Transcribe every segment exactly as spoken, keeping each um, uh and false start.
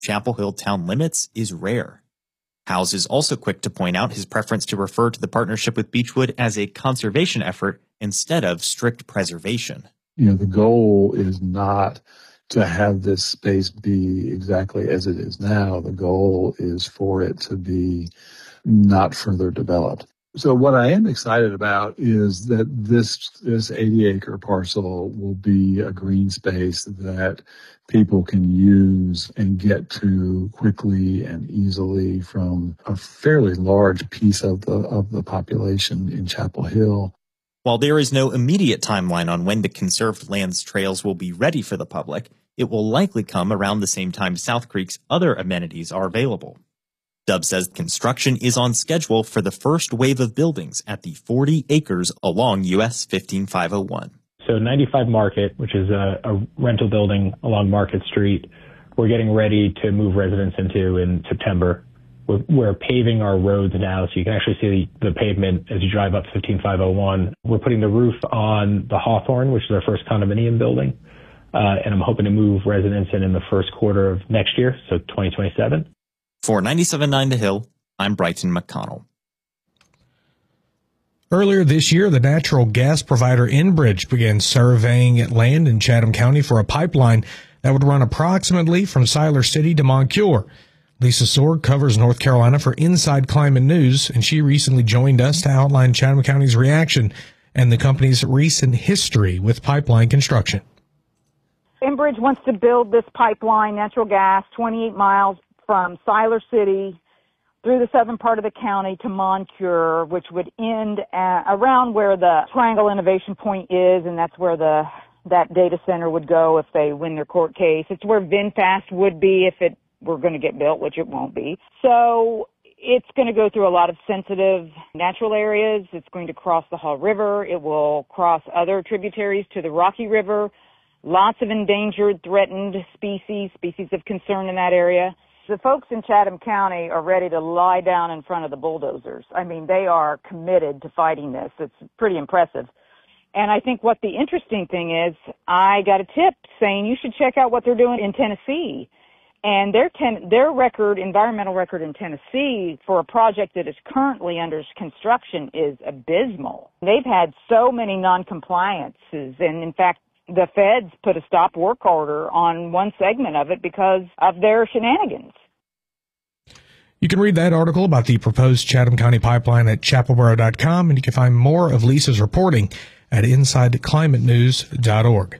Chapel Hill town limits is rare. Howes is also quick to point out his preference to refer to the partnership with Beechwood as a conservation effort instead of strict preservation. You know, the goal is not to have this space be exactly as it is now. The goal is for it to be not further developed. So what I am excited about is that this this eighty acre parcel will be a green space that people can use and get to quickly and easily from a fairly large piece of the of the population in Chapel Hill. While there is no immediate timeline on when the conserved lands trails will be ready for the public, it will likely come around the same time South Creek's other amenities are available. Dub says construction is on schedule for the first wave of buildings at the forty acres along U S fifteen five oh one. So ninety-five Market, which is a, a rental building along Market Street, we're getting ready to move residents into in September. We're, we're paving our roads now, so you can actually see the, the pavement as you drive up fifteen five oh one. We're putting the roof on the Hawthorne, which is our first condominium building, uh, and I'm hoping to move residents in in the first quarter of next year, so twenty twenty-seven. For ninety-seven point nine The Hill, I'm Brighton McConnell. Earlier this year, the natural gas provider Enbridge began surveying land in Chatham County for a pipeline that would run approximately from Siler City to Moncure. Lisa Sorg covers North Carolina for Inside Climate News, and she recently joined us to outline Chatham County's reaction and the company's recent history with pipeline construction. Enbridge wants to build this pipeline, natural gas, twenty-eight miles from Siler City through the southern part of the county to Moncure, which would end at, around where the Triangle Innovation Point is, and that's where the that data center would go if they win their court case. It's where VinFast would be if it were going to get built, which it won't be. So it's going to go through a lot of sensitive natural areas. It's going to cross the Haw River. It will cross other tributaries to the Rocky River. Lots of endangered, threatened species, species of concern in that area. The folks in Chatham County are ready to lie down in front of the bulldozers. I mean, they are committed to fighting this. It's pretty impressive. And I think what the interesting thing is, I got a tip saying you should check out what they're doing in Tennessee. And their ten, their record, environmental record in Tennessee for a project that is currently under construction is abysmal. They've had so many non-compliances, and in fact, the feds put a stop work order on one segment of it because of their shenanigans. You can read that article about the proposed Chatham County pipeline at chapel borough dot com, and you can find more of Lisa's reporting at inside climate news dot org.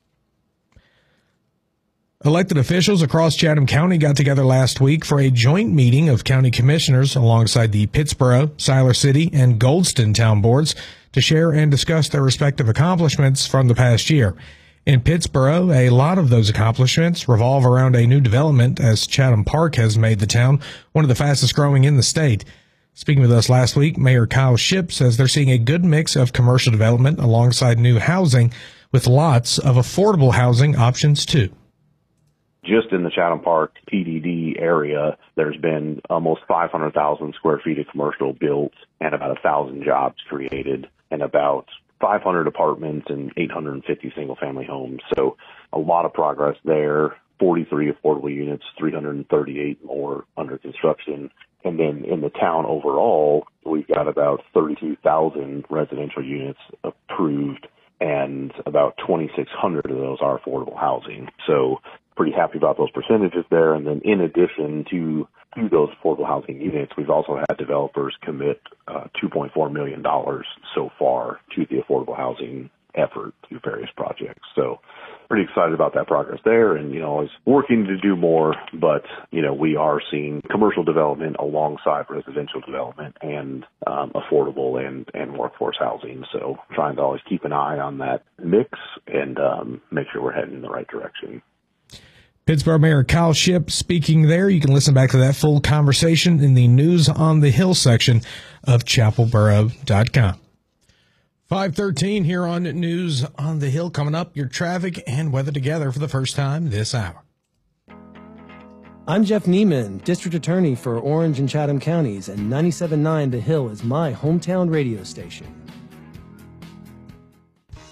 Elected officials across Chatham County got together last week for a joint meeting of county commissioners alongside the Pittsboro, Siler City, and Goldston town boards to share and discuss their respective accomplishments from the past year. In Pittsboro, a lot of those accomplishments revolve around a new development, as Chatham Park has made the town one of the fastest growing in the state. Speaking with us last week, Mayor Kyle Shipp says they're seeing a good mix of commercial development alongside new housing, with lots of affordable housing options too. Just in the Chatham Park P D D area, there's been almost five hundred thousand square feet of commercial built and about one thousand jobs created and about five hundred apartments and eight hundred fifty single-family homes. So a lot of progress there, forty-three affordable units, three hundred thirty-eight more under construction. And then in the town overall, we've got about thirty-two thousand residential units approved, and about twenty-six hundred of those are affordable housing. So pretty happy about those percentages there. And then in addition to, to those affordable housing units, we've also had developers commit uh, two point four million dollars so far to the affordable housing effort through various projects. So pretty excited about that progress there, and, you know, always working to do more, but, you know, we are seeing commercial development alongside residential development and um, affordable and, and workforce housing. So trying to always keep an eye on that mix and um, make sure we're heading in the right direction. Pittsboro Mayor Kyle Shipp speaking there. You can listen back to that full conversation in the News on the Hill section of chapel borough dot com. five thirteen here on News on the Hill. Coming up, your traffic and weather together for the first time this hour. I'm Jeff Neiman, District Attorney for Orange and Chatham Counties, and ninety-seven point nine The Hill is my hometown radio station.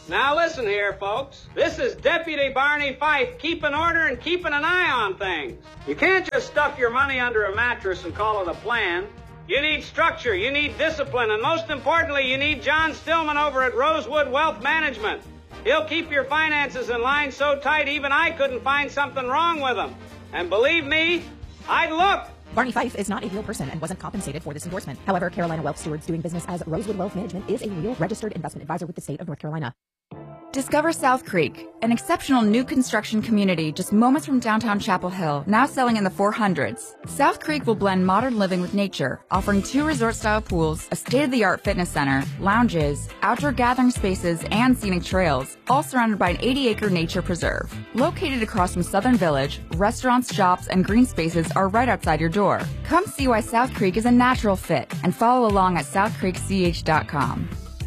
Now listen here, folks. This is Deputy Barney Fife keeping order and keeping an eye on things. You can't just stuff your money under a mattress and call it a plan. You need structure, you need discipline, and most importantly, you need John Stillman over at Rosewood Wealth Management. He'll keep your finances in line so tight even I couldn't find something wrong with them. And believe me, I'd look. Barney Fife is not a real person and wasn't compensated for this endorsement. However, Carolina Wealth Stewards doing business as Rosewood Wealth Management is a real registered investment advisor with the state of North Carolina. Discover South Creek, an exceptional new construction community just moments from downtown Chapel Hill, now selling in the four hundreds. South Creek will blend modern living with nature, offering two resort-style pools, a state-of-the-art fitness center, lounges, outdoor gathering spaces, and scenic trails, all surrounded by an eighty-acre nature preserve. Located across from Southern Village, restaurants, shops, and green spaces are right outside your door. Come see why South Creek is a natural fit and follow along at south creek c h dot com.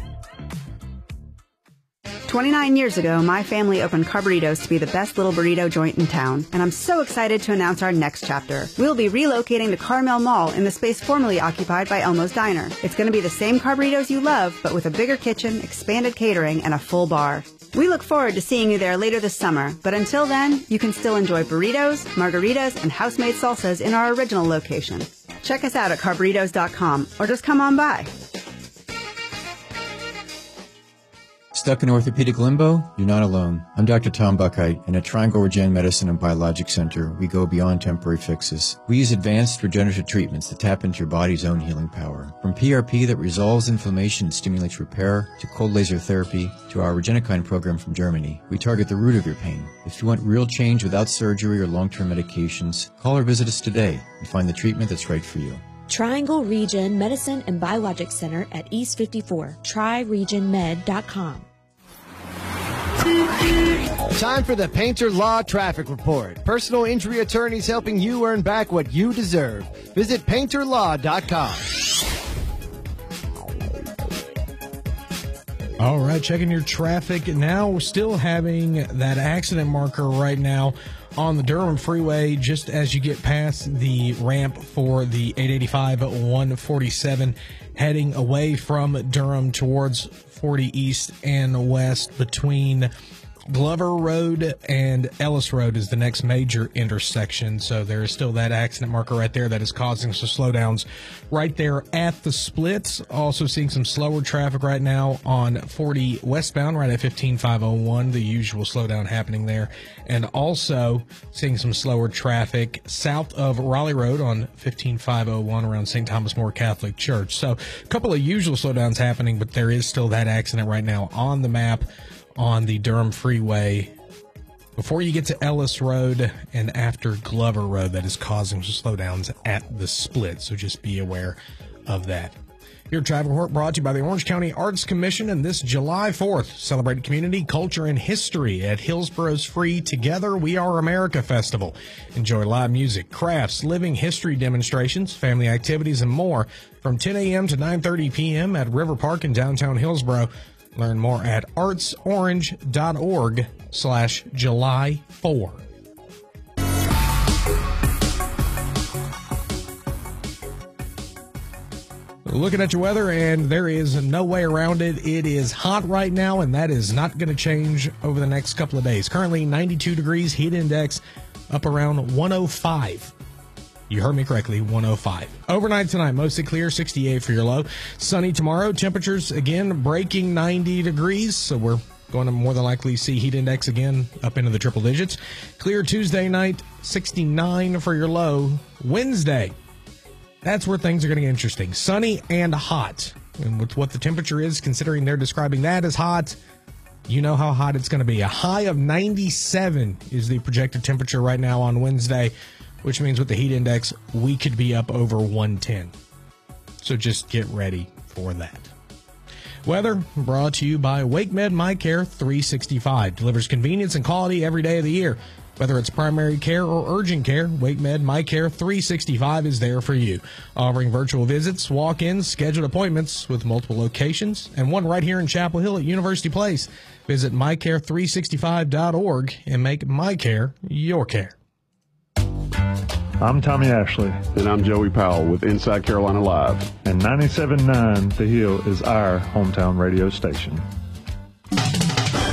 twenty-nine years ago, my family opened Carburritos to be the best little burrito joint in town, and I'm so excited to announce our next chapter. We'll be relocating to Carmel Mall in the space formerly occupied by Elmo's Diner. It's going to be the same Carburritos you love, but with a bigger kitchen, expanded catering, and a full bar. We look forward to seeing you there later this summer, but until then, you can still enjoy burritos, margaritas, and house-made salsas in our original location. Check us out at carburritos dot com, or just come on by. Stuck in orthopedic limbo? You're not alone. I'm Doctor Tom Buckheit, and at Triangle Regen Medicine and Biologic Center, we go beyond temporary fixes. We use advanced regenerative treatments that tap into your body's own healing power. From P R P that resolves inflammation and stimulates repair, to cold laser therapy, to our Regenikine program from Germany, we target the root of your pain. If you want real change without surgery or long-term medications, call or visit us today and find the treatment that's right for you. Triangle Regen Medicine and Biologic Center at East fifty-four, tri region med dot com. Time for the Painter Law Traffic Report. Personal injury attorneys helping you earn back what you deserve. Visit painter law dot com. All right, checking your traffic now. We're still having that accident marker right now on the Durham Freeway, just as you get past the ramp for the eight eighty-five one forty-seven, heading away from Durham towards forty East and West between Glover Road and Ellis Road is the next major intersection. So there is still that accident marker right there that is causing some slowdowns right there at the splits. Also seeing some slower traffic right now on forty westbound, right at fifteen five oh one, the usual slowdown happening there. And also seeing some slower traffic south of Raleigh Road on fifteen five oh one around Saint Thomas More Catholic Church. So a couple of usual slowdowns happening, but there is still that accident right now on the map on the Durham Freeway before you get to Ellis Road and after Glover Road that is causing some slowdowns at the split. So just be aware of that. Your traffic report brought to you by the Orange County Arts Commission, and this July fourth, celebrate community, culture, and history at Hillsborough's free Together We Are America Festival. Enjoy live music, crafts, living history demonstrations, family activities, and more from ten a.m. to nine thirty p.m. at River Park in downtown Hillsborough. Learn more at artsorange.org slash July 4. Looking at your weather, and there is no way around it. It is hot right now, and that is not going to change over the next couple of days. Currently ninety-two degrees, heat index up around one oh five. You heard me correctly, one oh five. Overnight tonight, mostly clear, sixty-eight for your low. Sunny tomorrow, temperatures again breaking ninety degrees, so we're going to more than likely see heat index again up into the triple digits. Clear Tuesday night, sixty-nine for your low. Wednesday, that's where things are going to get interesting. Sunny and hot. And with what the temperature is, considering they're describing that as hot, you know how hot it's going to be. A high of ninety-seven is the projected temperature right now on Wednesday, which means with the heat index, we could be up over one ten. So just get ready for that. Weather brought to you by WakeMed MyCare three sixty-five. Delivers convenience and quality every day of the year. Whether it's primary care or urgent care, WakeMed MyCare three sixty-five is there for you. Offering virtual visits, walk-ins, scheduled appointments with multiple locations, and one right here in Chapel Hill at University Place. Visit my care three sixty-five dot org and make MyCare your care. I'm Tommy Ashley. And I'm Joey Powell with Inside Carolina Live. And ninety-seven point nine The Hill is our hometown radio station.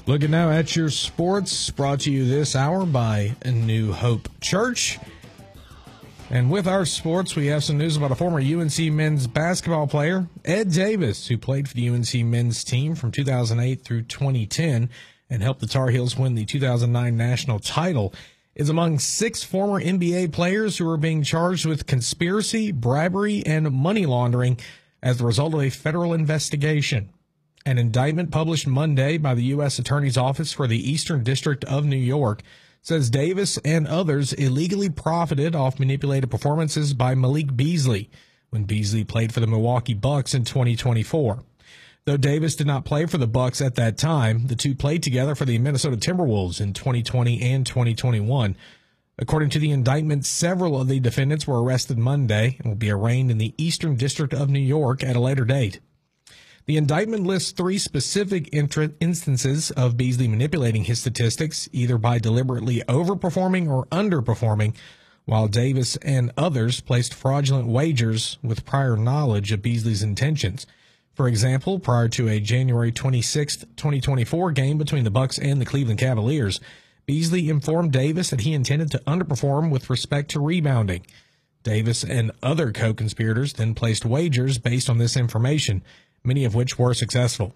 Looking now at your sports, brought to you this hour by New Hope Church. And with our sports, we have some news about a former U N C men's basketball player, Ed Davis, who played for the U N C men's team from two thousand eight through twenty ten and helped the Tar Heels win the two thousand nine national title, is among six former N B A players who are being charged with conspiracy, bribery, and money laundering as a result of a federal investigation. An indictment published Monday by the U S Attorney's Office for the Eastern District of New York says Davis and others illegally profited off manipulated performances by Malik Beasley when Beasley played for the Milwaukee Bucks in twenty twenty-four. Though Davis did not play for the Bucks at that time, the two played together for the Minnesota Timberwolves in twenty twenty and twenty twenty-one. According to the indictment, several of the defendants were arrested Monday and will be arraigned in the Eastern District of New York at a later date. The indictment lists three specific intra- instances of Beasley manipulating his statistics, either by deliberately overperforming or underperforming, while Davis and others placed fraudulent wagers with prior knowledge of Beasley's intentions. For example, prior to a January twenty-sixth, twenty twenty-four game between the Bucks and the Cleveland Cavaliers, Beasley informed Davis that he intended to underperform with respect to rebounding. Davis and other co-conspirators then placed wagers based on this information, many of which were successful.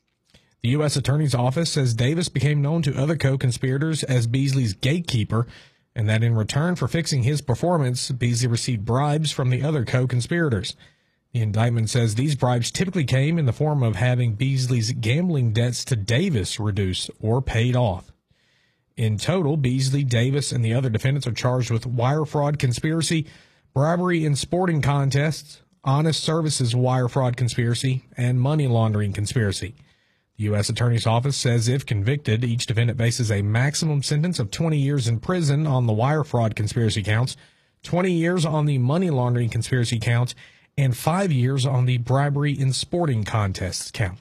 The U S Attorney's Office says Davis became known to other co-conspirators as Beasley's gatekeeper, and that in return for fixing his performance, Beasley received bribes from the other co-conspirators. The indictment says these bribes typically came in the form of having Beasley's gambling debts to Davis reduced or paid off. In total, Beasley, Davis, and the other defendants are charged with wire fraud conspiracy, bribery in sporting contests, honest services wire fraud conspiracy, and money laundering conspiracy. The U S Attorney's Office says if convicted, each defendant faces a maximum sentence of twenty years in prison on the wire fraud conspiracy counts, twenty years on the money laundering conspiracy count, and five years on the bribery in sporting contests count.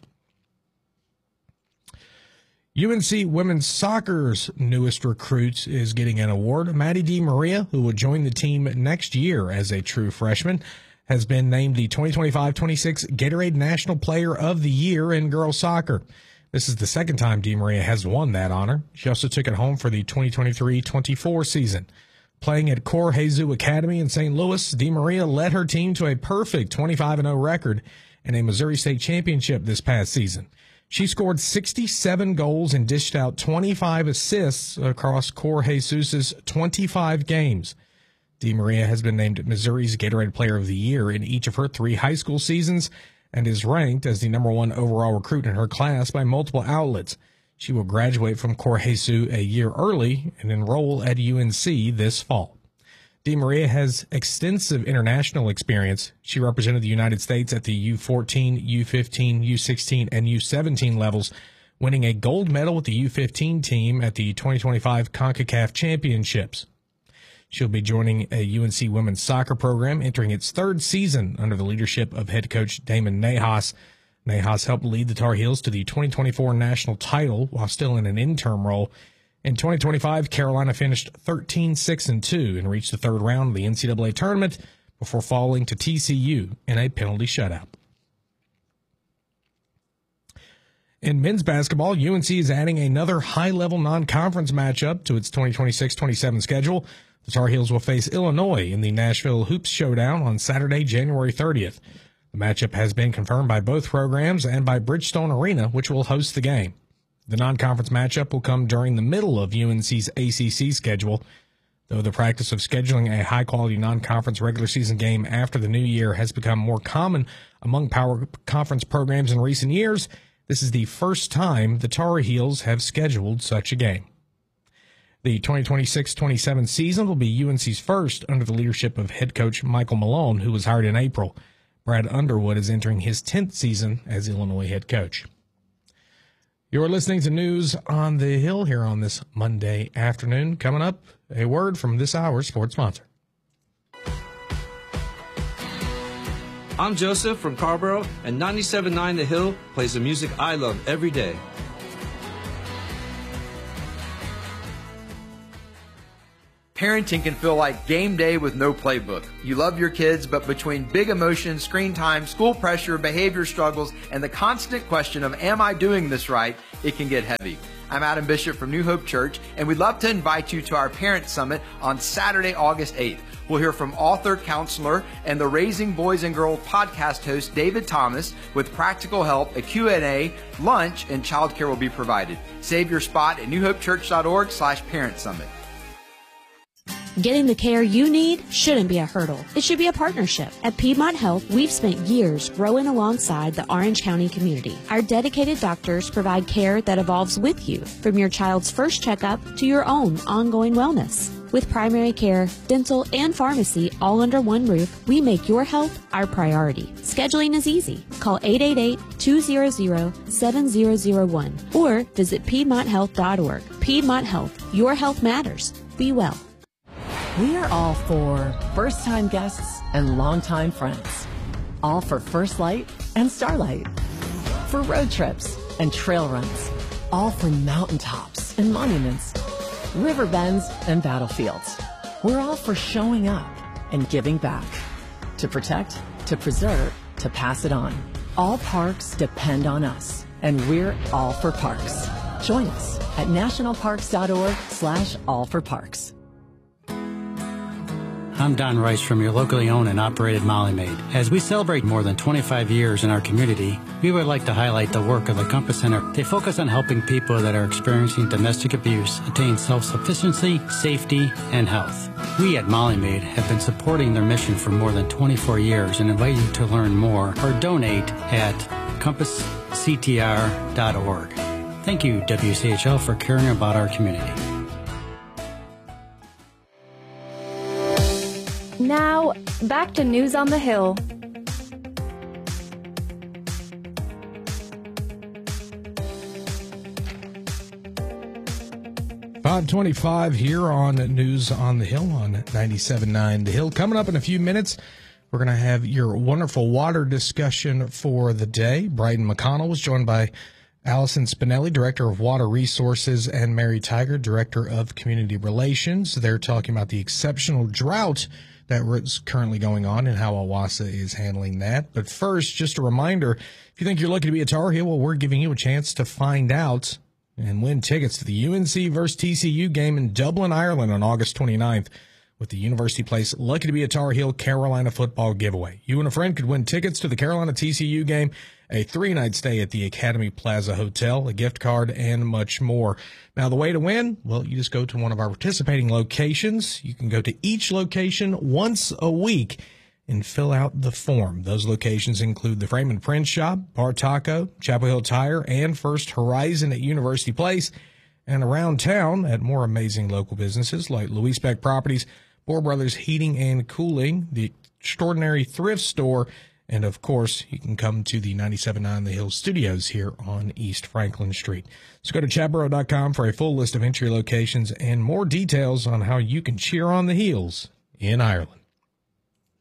U N C women's soccer's newest recruit is getting an award. Maddie DiMaria, who will join the team next year as a true freshman, has been named the twenty twenty-five twenty-six Gatorade National Player of the Year in girls soccer. This is the second time DiMaria has won that honor. She also took it home for the twenty twenty-three twenty-four season. Playing at Cor Jesus Academy in Saint Louis, DiMaria led her team to a perfect twenty-five and oh record and a Missouri State championship this past season. She scored sixty-seven goals and dished out twenty-five assists across Cor Jesus's twenty-five games. DiMaria has been named Missouri's Gatorade Player of the Year in each of her three high school seasons and is ranked as the number one overall recruit in her class by multiple outlets. She will graduate from Cor Jesus a year early and enroll at U N C this fall. DiMaria has extensive international experience. She represented the United States at the U fourteen, U fifteen, U sixteen, and U seventeen levels, winning a gold medal with the U fifteen team at the twenty twenty-five CONCACAF Championships. She'll be joining a U N C women's soccer program entering its third season under the leadership of head coach Damon Nahas. Nahas helped lead the Tar Heels to the twenty twenty-four national title while still in an interim role. In twenty twenty-five, Carolina finished thirteen six and two and reached the third round of the N C double A tournament before falling to T C U in a penalty shutout. In men's basketball, U N C is adding another high-level non-conference matchup to its twenty twenty-six twenty-seven schedule. The Tar Heels will face Illinois in the Nashville Hoops Showdown on Saturday, January thirtieth. The matchup has been confirmed by both programs and by Bridgestone Arena, which will host the game. The non-conference matchup will come during the middle of U N C's A C C schedule. Though the practice of scheduling a high-quality non-conference regular season game after the new year has become more common among power conference programs in recent years, this is the first time the Tar Heels have scheduled such a game. The twenty twenty-six twenty-seven season will be U N C's first under the leadership of head coach Michael Malone, who was hired in April. Brad Underwood is entering his tenth season as Illinois head coach. You're listening to News on the Hill here on this Monday afternoon. Coming up, a word from this hour's sports sponsor. I'm Joseph from Carborough, and ninety-seven point nine The Hill plays the music I love every day. Parenting can feel like game day with no playbook. You love your kids, but between big emotions, screen time, school pressure, behavior struggles, and the constant question of, am I doing this right? It can get heavy. I'm Adam Bishop from New Hope Church, and we'd love to invite you to our Parent Summit on Saturday, August eighth. We'll hear from author, counselor, and the Raising Boys and Girls podcast host, David Thomas, with practical help, a Q and A, lunch, and childcare will be provided. Save your spot at newhopechurch.org slash parent summit. Getting the care you need shouldn't be a hurdle. It should be a partnership. At Piedmont Health, we've spent years growing alongside the Orange County community. Our dedicated doctors provide care that evolves with you, from your child's first checkup to your own ongoing wellness. With primary care, dental, and pharmacy all under one roof, we make your health our priority. Scheduling is easy. Call eight eight eight, two hundred, seven thousand one or visit piedmont health dot org. Piedmont Health. Your health matters. Be well. We are all for first-time guests and longtime friends. All for First Light and Starlight. For road trips and trail runs. All for mountaintops and monuments. River bends and battlefields. We're all for showing up and giving back. To protect, to preserve, to pass it on. All parks depend on us, and we're all for parks. Join us at nationalparks.org slash all for parks. I'm Don Rice from your locally owned and operated Molly Maid. As we celebrate more than twenty-five years in our community, we would like to highlight the work of the Compass Center. They focus on helping people that are experiencing domestic abuse attain self-sufficiency, safety, and health. We at Molly Maid have been supporting their mission for more than twenty-four years and invite you to learn more or donate at compass c t r dot org. Thank you, W C H L, for caring about our community. Now, back to News on the Hill. five twenty-five here on News on the Hill on ninety-seven point nine The Hill. Coming up in a few minutes, we're going to have your wonderful water discussion for the day. Bryden McConnell was joined by Allison Spinelli, Director of Water Resources, and Mary Tiger, Director of Community Relations. They're talking about the exceptional drought that is currently going on and how Owasso is handling that. But first, just a reminder, if you think you're looking to be a Tar Heel, well, we're giving you a chance to find out and win tickets to the U N C versus T C U game in Dublin, Ireland on August twenty-ninth with the University Place Lucky to be a Tar Heel Carolina football giveaway. You and a friend could win tickets to the Carolina T C U game, a three-night stay at the Academy Plaza Hotel, a gift card, and much more. Now, the way to win, well, you just go to one of our participating locations. You can go to each location once a week and fill out the form. Those locations include the Frame and Print Shop, Bar Taco, Chapel Hill Tire, and First Horizon at University Place. And around town at more amazing local businesses like Louise Beck Properties, Bohr Brothers Heating and Cooling, the Extraordinary Thrift Store, and, of course, you can come to the ninety-seven point nine The Hill studios here on East Franklin Street. So go to chatboro dot com for a full list of entry locations and more details on how you can cheer on the Heels in Ireland.